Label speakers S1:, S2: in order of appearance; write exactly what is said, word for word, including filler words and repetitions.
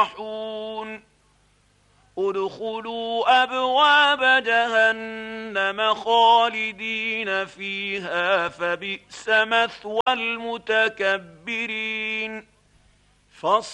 S1: يفرحون ادخلوا أبواب جهنم خالدين فيها فبئس مثوى المتكبرين.